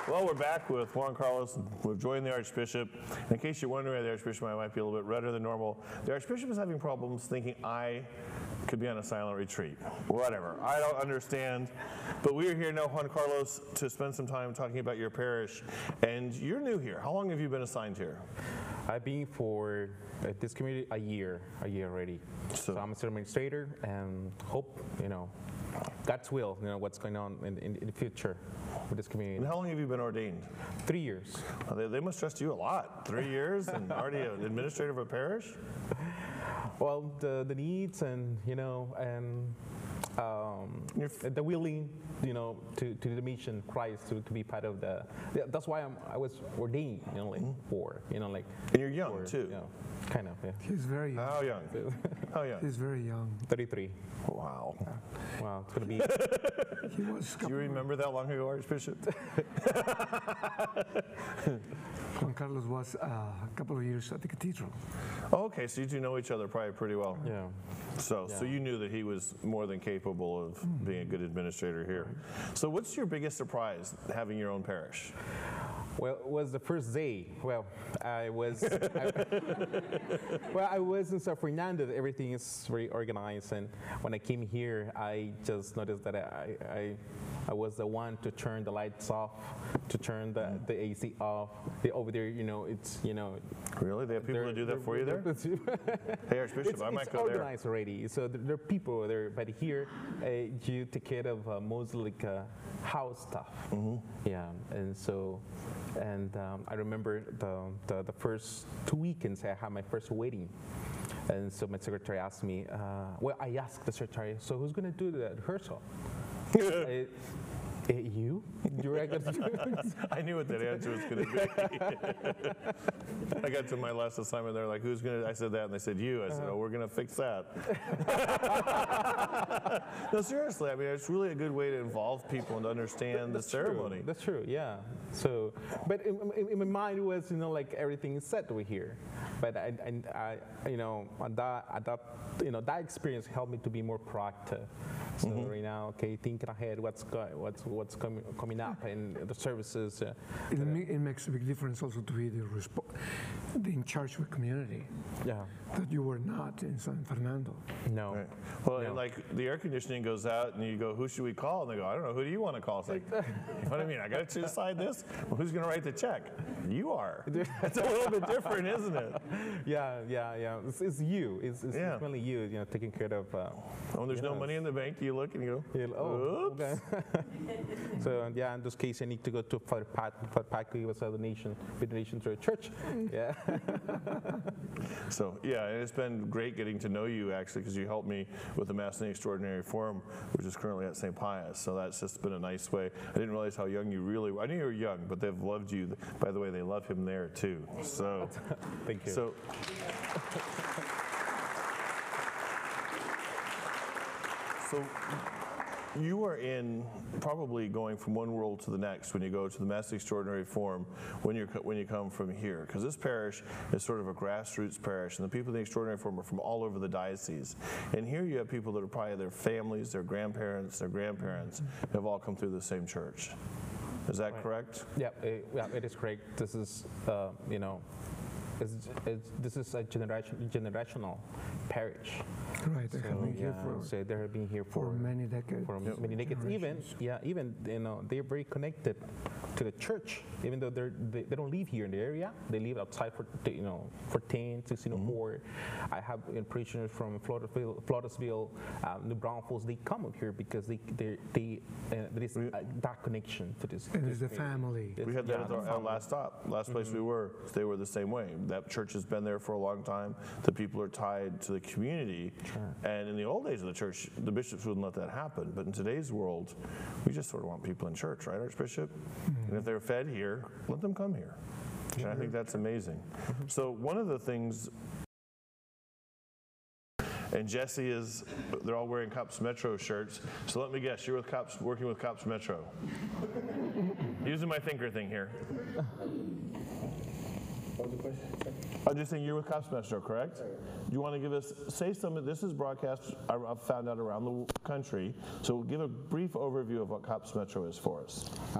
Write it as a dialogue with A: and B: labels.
A: Well, we're back with Juan Carlos. We've joined the Archbishop. In case you're wondering, the Archbishop might be a little bit redder than normal. The Archbishop is having problems thinking I could be on a silent retreat. Whatever. I don't understand. But we are here now, Juan Carlos, to spend some time talking about your parish. And you're new here. How long have you been assigned here?
B: I've been for this community a year already. So I'm a city administrator and hope, God's will, what's going on in the future with this community.
A: And how long have you been ordained?
B: 3 years.
A: Well, they must trust you a lot. 3 years and already an administrator of a parish?
B: Well, the needs and, the willing, to do the mission, Christ, to be part of that's why I was ordained, for,
A: And you're young, too.
B: Kind of, yeah.
C: He's very young.
A: How young? How young?
C: He's very young.
B: 33.
A: Wow.
B: Wow, it's going to be...
C: He was.
A: Do you remember that long ago, Archbishop?
C: Juan Carlos was a couple of years at the cathedral.
A: Oh, okay, so you two know each other probably pretty well.
B: Yeah.
A: So you knew that he was more than capable of being a good administrator here. So what's your biggest surprise having your own parish?
B: Well, it was the first day. Well, I was in San Fernando. Everything is very organized, and when I came here, I just noticed that I was the one to turn the lights off, to turn the AC off. Over there, it's
A: Really? They have people to do that for you there? Hey, Archbishop, I might go there.
B: It's organized already, so there are people there. But here, you take care of mostly like house stuff. Yeah, and so. And I remember the first 2 weekends I had my first wedding. And so my secretary asked me, I asked the secretary, so who's going to do the rehearsal? You?
A: I knew what that answer was going to be. I got to my last assignment, they're like, who's going to, I said that, and they said, you. I said, oh, we're going to fix that. No, seriously, I mean, it's really a good way to involve people and to understand the ceremony.
B: True. That's true, yeah. So, but in my mind it was, like everything is set over here. But I that experience helped me to be more proactive. So right now, okay, thinking ahead, what's coming up and the services.
C: It makes a big difference also to be in charge of a community.
B: Yeah.
C: That you were not in San Fernando.
B: No.
A: Right. Well,
B: No.
A: like the air conditioning goes out, and you go, who should we call? And they go, I don't know. Who do you want to call? It's like, you know what I mean? I got to decide this. Well, who's going to write the check? You are. It's a little bit different, isn't it?
B: Yeah. It's you. It's mainly you. Taking care of.
A: When there's no money in the bank, you look and you go, oops.
B: Okay. So in this case, I need to go to Father Pat. He was a donation to a church. Yeah.
A: So and it's been great getting to know you actually, because you helped me with the Mass in the Extraordinary Forum, which is currently at St. Pius. So that's just been a nice way. I didn't realize how young you really were. I knew you were young, but they've loved you. By the way, they love him there too. So
B: Thank you.
A: So you are probably going from one world to the next when you go to the Mass Extraordinary Forum when you come from here, because this parish is sort of a grassroots parish, and the people in the Extraordinary Forum are from all over the diocese. And here you have people that are probably their families, their grandparents, have all come through the same church. Is that correct?
B: Yeah, it is correct. This is this is a generational parish.
C: Right, they have been here
B: so they have been here for
C: many decades.
B: For many decades. Even they're very connected to the church. Even though they don't live here in the area, they live outside for 10, 16, or I have parishioners from Floresville, New Braunfels. They come up here because there is that connection to this.
C: It is the family.
A: We had that at our last stop. Last place we were, they were the same way. That church has been there for a long time. The people are tied to the community. Sure. And in the old days of the church, the bishops wouldn't let that happen. But in today's world, we just sort of want people in church, right, Archbishop? And if they're fed here, let them come here. And I think that's amazing. So one of the things, and Jesse they're all wearing Cops Metro shirts. So let me guess, you're working with Cops Metro. Using my thinker thing here. What was the question? I'm just saying you're with Cops Metro, correct? Do you want to say something? This is broadcast, I've found out, around the country. So give a brief overview of what Cops Metro is for us.